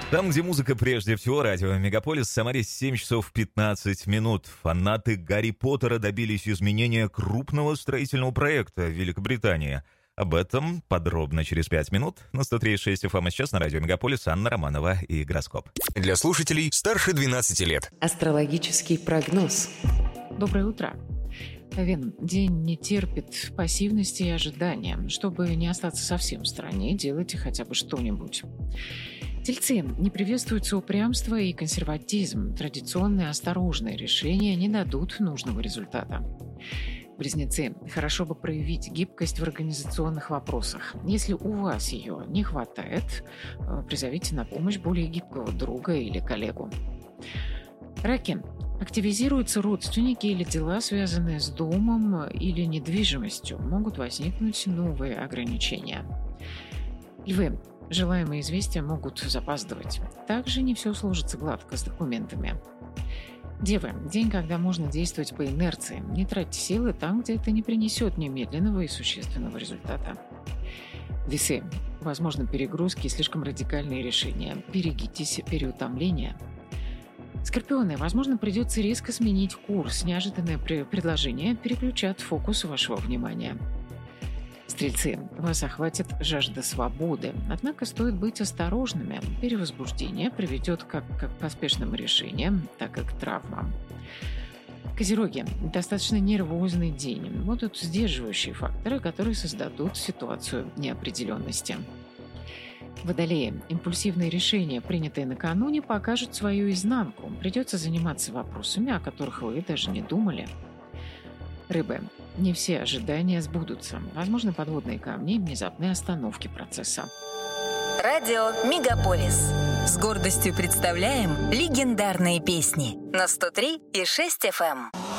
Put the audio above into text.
Там, где музыка прежде всего, радио «Мегаполис», в Самаре 7 часов 15 минут. Фанаты Гарри Поттера добились изменения крупного строительного проекта в Великобритании. Об этом подробно через 5 минут на 103.6 FM. А сейчас на радио «Мегаполис» Анна Романова и гороскоп. Для слушателей старше 12 лет. Астрологический прогноз. Доброе утро. Овен, день не терпит пассивности и ожидания. Чтобы не остаться совсем в стороне, делайте хотя бы что-нибудь. Тельцы, не приветствуется упрямство и консерватизм. Традиционные осторожные решения не дадут нужного результата. Близнецы, хорошо бы проявить гибкость в организационных вопросах. Если у вас ее не хватает, призовите на помощь более гибкого друга или коллегу. Раки, активизируются родственники или дела, связанные с домом или недвижимостью. Могут возникнуть новые ограничения. Львы, желаемые известия могут запаздывать. Также не все сложится гладко с документами. Девы, день, когда можно действовать по инерции. Не тратьте силы там, где это не принесет немедленного и существенного результата. Весы, возможно, перегрузки и слишком радикальные решения. Берегитесь переутомления. Скорпионы, возможно, придется резко сменить курс. Неожиданное предложение переключат фокус вашего внимания. Стрельцы, вас охватит жажда свободы, однако стоит быть осторожными. Перевозбуждение приведет как к поспешным решениям, так и к травмам. Козероги, достаточно нервозный день. Будут сдерживающие факторы, которые создадут ситуацию неопределенности. Водолеи, импульсивные решения, принятые накануне, покажут свою изнанку. Придется заниматься вопросами, о которых вы даже не думали. Рыбы, не все ожидания сбудутся. Возможно, подводные камни и внезапные остановки процесса. Радио «Мегаполис». С гордостью представляем легендарные песни на 103,6 FM.